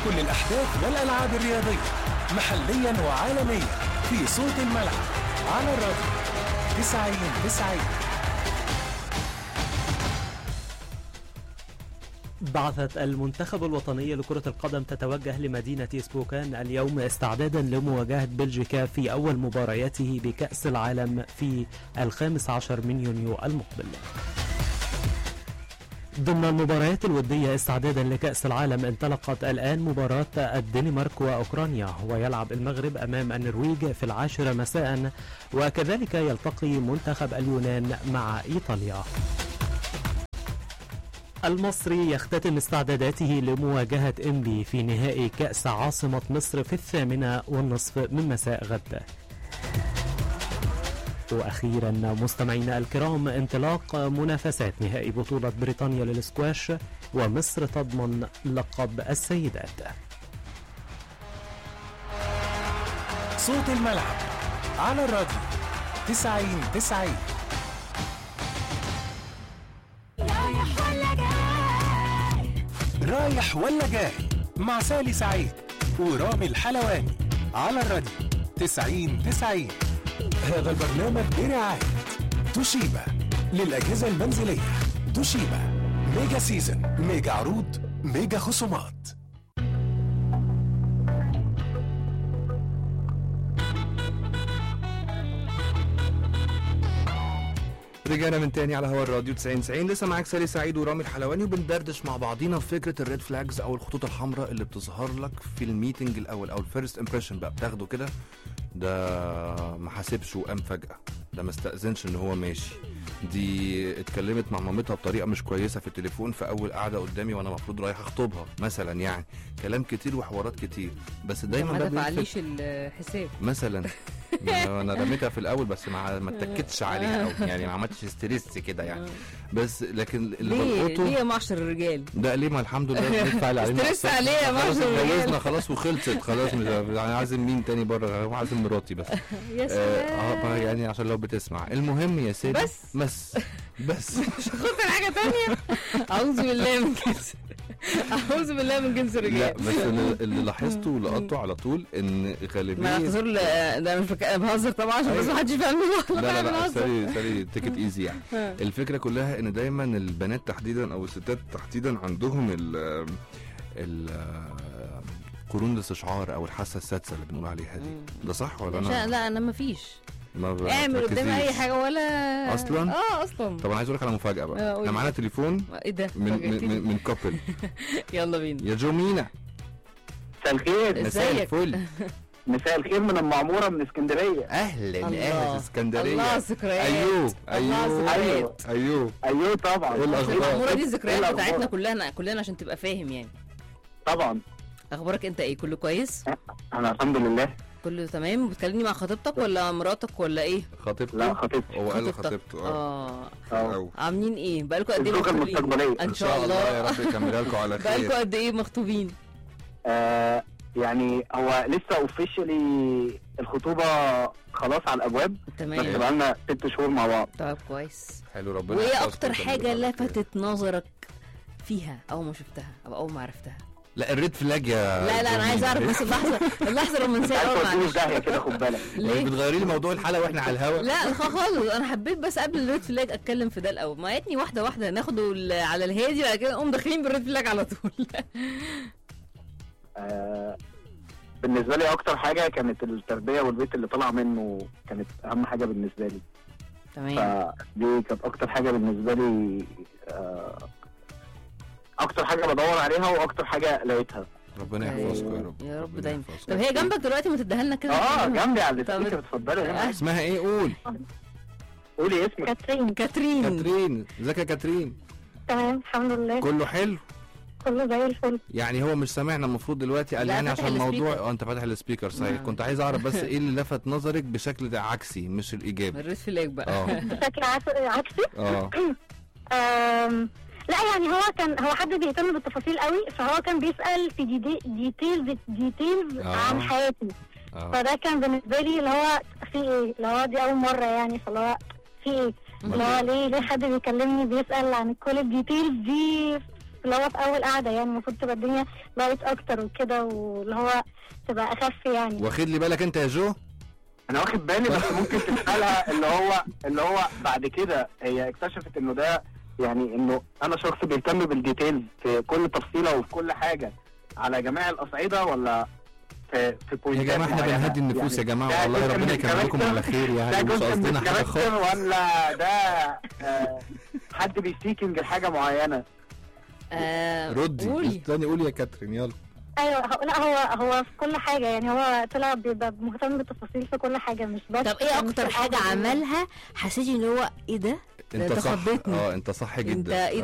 كل الأحداث والألعاب الرياضية محليا وعالميا في صوت الملعب على الراديو 90. بعثت المنتخب الوطني لكرة القدم تتوجه لمدينة سبوكان اليوم استعدادا لمواجهة بلجيكا في أول مبارياته بكأس العالم في 15 من يونيو المقبل. ضمن المباريات الودية استعدادا لكأس العالم انطلقت الآن مباراة الدنمارك وأوكرانيا، ويلعب المغرب أمام النرويج في 10 مساء، وكذلك يلتقي منتخب اليونان مع إيطاليا. المصري يختتم استعداداته لمواجهة إنبي في نهائي كأس عاصمة مصر في 8:30 من مساء غد. وأخيرا مستمعينا الكرام، انطلاق منافسات نهائي بطولة بريطانيا للسكواش، ومصر تضمن لقب السيدات. صوت الملعب على الراديو 90. رايح ولا جاي مع سالي سعيد ورامي الحلواني على الراديو 90. هذا البرنامج برعاية توشيبا للأجهزة المنزلية. توشيبا ميجا سيزن، ميجا عروض، ميجا خصومات. رجعنا من تاني على هوا الراديو 90. لسه معاك سالي سعيد ورامي الحلواني، وبندردش مع بعضينا في فكره الريد فلاجز او الخطوط الحمراء اللي بتظهر لك في الميتنج الاول او الفيرست امبريشن. بقى بتاخده كده، ده ما حاسبش وقام فجاه، ده ما استأذنش ان هو ماشي، دي اتكلمت مع مامتها بطريقه مش كويسه في التليفون في اول قعده قدامي وانا المفروض رايح اخطبها مثلا، يعني كلام كتير وحوارات كتير، بس دايما ما دفعليش الحساب مثلا. انا رميتها في الاول بس ما اتكتش عليها قوي، يعني ما عملتش ستريس كده يعني، بس لكن اللي بلقطه ليه يا معشر الرجال ده ليه؟ ما الحمد لله ندفع اللي علينا ستريس عليه يا معشر الرجال، خلاص وخلصت خلاص. مش انا عازم مين تاني بره؟ عازم مراتي بس. يا سلام. يعني عشان لو بتسمع. المهم يا سيدي بس مش هاخد حاجه تانية. اعوذ بالله من جنس الرجال. لا بس اللي لاحظته ولقطته على طول ان غالبيه ما اعتذر، ده مش بهزر طبعا عشان بس ما حدش يفهمني. لا سوري تيكت ايزي يعني. الفكره كلها ان دايما البنات تحديدا او الستات تحديدا عندهم ال قرون الاستشعار او الحاسه السادسه اللي بنقول عليها دي. ده صح ولا انا؟ لا انا مفيش. اعمل قدام اي حاجه ولا اصلا. اصلا. طب انا عايز اقول لك على مفاجاه بقى. احنا معانا تليفون. ايه ده؟ من كابل. يلا بينا يا جومينا. مساء الخير. مساء الفل. مساء الخير من المعموره من اسكندريه. اهلا اسكندريه. الله ذكريات. ايوه طبعا. ايه الاخبار؟ المعموره دي الذكريات بتاعتنا كلنا عشان تبقى فاهم يعني. طبعا. اخبارك انت ايه؟ كله كويس؟ انا الحمد لله كله تمام. بتكلمني مع خطيبتك ولا مراتك ولا ايه؟ خطيبته. لا خطيبتي. هو قال خطيبته. عاملين ايه؟ بقالكم قد ايه مخطوبين؟ ان شاء الله يا رب يكملها لكم على خير. بقالكم قد ايه مخطوبين؟ يعني هو لسه اوفيشلي الخطوبه خلاص على الابواب. تمام. بس بقالنا 6 شهور مع بعض. طيب كويس. حلو. ربنا. وايه اكتر حاجه لفتت نظرك فيها اول ما شفتها او اول ما عرفتها؟ لا الريد فلاج يا لا انا عايز اعرف بس اللحظه الرومانسيه اول ما ده كده خد بالك. ليه بتغيري لي موضوع الحلقه واحنا على الهوا؟ لا خالص، انا حبيت بس قبل الريد فلاج اتكلم في ده الاول. ما يتني واحده ناخده على الهادي بعد كده نقوم داخلين بالريد فلاج على طول. بالنسبه لي اكتر حاجه كانت التربيه والبيت اللي طلع منه، كانت اهم حاجه بالنسبه لي. تمام. فدي كانت اكتر حاجه بالنسبه لي، اكتر حاجه بدور عليها واكتر حاجه لقيتها. ربنا يحفظكم يا رب. يا رب دايما. طب هي جنبك دلوقتي، ما تديها لنا كده؟ جنبي على السبيكر. اتفضلي. اسمها ايه؟ قولي اسمك. كاترين. ازيك يا كاترين؟ تمام الحمد لله. كله حلو؟ كله زي الفل. يعني هو مش سامعنا المفروض دلوقتي قال يعني عشان الموضوع انت فاتح السبيكر صحيح. كنت عايز اعرف بس ايه اللي لفت نظرك بشكل عكسي مش الايجابي؟ الريد فلاج بقى. بشكل عكسي. لا يعني هو حد بيهتم بالتفاصيل قوي، فهو كان بيسأل في ديتيلز عن حياتي. فده كان بالنسبه لي اللي هو في ايه، اللي هو دي اول مره يعني، فاللي هو في ايه اللي هو ليه حد بيكلمني بيسأل عن كل الديتيلز دي اللي هو في اول قعده يعني المفروض تبقى الدنيا لايت اكتر وكده، واللي هو تبقى اخف يعني. واخد لي بالك انت يا جو؟ انا واخد بالي، بس ممكن تسالها اللي هو بعد كده هي اكتشفت انه ده يعني انه انا شخص بيهتم بالديتيلز في كل تفصيله وفي كل حاجه على جميع الاصعده، ولا في بوينتات يا جماعه احنا بنهدي النفوس يا جماعه، والله ربنا يكملكم على خير يعني، مش قصدنا حاجه خالص. ولا ده حد بيسيكنج لحاجه معينه؟ ردي استني، قولي يا كاترين يلا. ايوه لا هو في كل حاجه يعني، هو طلع بيبقى مهتم بالتفاصيل في كل حاجه مش بس. طب ايه اكتر حاجه عملها حسيتي ان هو ايه ده؟ انت صح، خضتني. انت صح جدا. انت